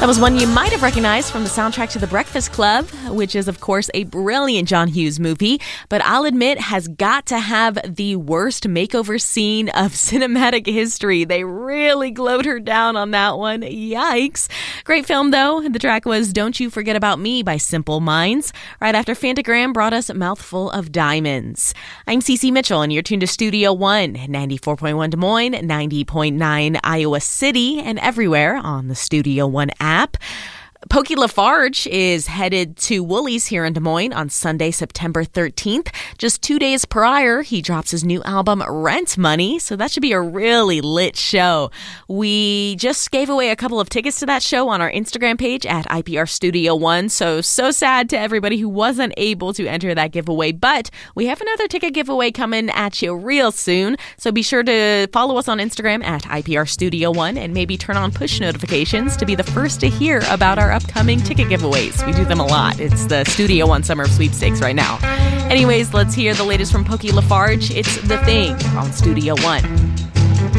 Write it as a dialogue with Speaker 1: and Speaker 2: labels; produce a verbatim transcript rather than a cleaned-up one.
Speaker 1: That was one you might have recognized from the soundtrack to The Breakfast Club, which is, of course, a brilliant John Hughes movie, but I'll admit has got to have the worst makeover scene of cinematic history. They really glowed her down on that one. Yikes. Great film, though. The track was Don't You Forget About Me by Simple Minds. Right after Fantagram brought us Mouthful of Diamonds. I'm Cece Mitchell, and you're tuned to Studio One, ninety-four point one Des Moines, ninety point nine Iowa City, and everywhere on the Studio One app. Pokey LaFarge is headed to Woolies here in Des Moines on Sunday, September thirteenth. Just two days prior, he drops his new album, Rent Money, so that should be a really lit show. We just gave away a couple of tickets to that show on our Instagram page at I P R Studio One, so, so sad to everybody who wasn't able to enter that giveaway, but we have another ticket giveaway coming at you real soon, so be sure to follow us on Instagram at I P R Studio One and maybe turn on push notifications to be the first to hear about our upcoming ticket giveaways. We do them a lot. It's the Studio One Summer Sweepstakes right now. Anyways, let's hear the latest from Pokey LaFarge. It's The Thing on Studio One.